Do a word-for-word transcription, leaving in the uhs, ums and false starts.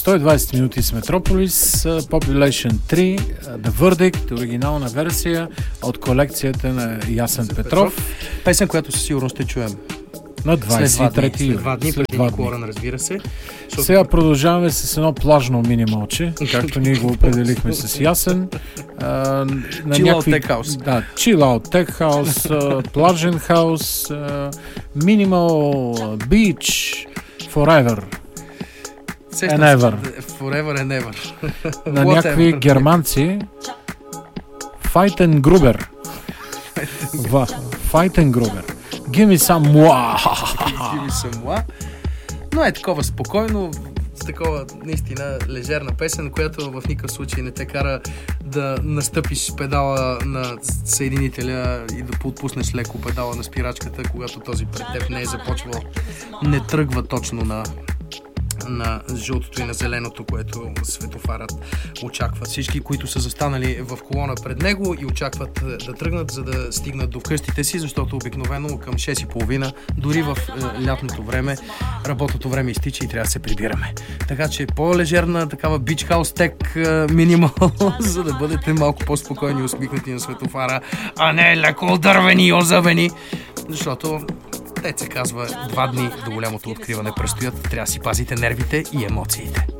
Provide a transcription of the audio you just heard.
сто и двадесет минути с Метрополис, Population три, The Verdict, оригинална версия от колекцията на Ясен Петров. Песен, която със сигурност ще чуем на двадесет и трети юли. След два дни, преди Николоран, разбира се. Защото... Сега продължаваме с едно плажно минималче, както ние го определихме с Ясен. А, на Chill някакви... Out Tech House. Да, Chill Out Tech House, плажен хаус, Minimal Beach, Forever. And ever. Forever and ever. На някакви германци. Файтенгрубер. Файтенгрубер. Give me some moi. Give me some moi. Но е такова спокойно, с такова наистина лежерна песен, която в никакъв случай не те кара да настъпиш педала на съединителя и да поотпуснеш леко педала на спирачката, когато този пред теб не е започвал, не тръгва точно на на жълтото и на зеленото, което светофарът очаква. Всички, които са застанали в колона пред него и очакват да тръгнат, за да стигнат до вкъщите си, защото обикновено към шест и половина, дори в е, лятното време, работното време изтича и трябва да се прибираме. Така че по-лежерна такава Beach House Tech е, минимал, за да бъдете малко по-спокойни, усмихнати на светофара, а не леко отдървени и озъвени, защото те се казва, два дни до голямото откриване предстоят. Трябва да си пазите нервите и емоциите.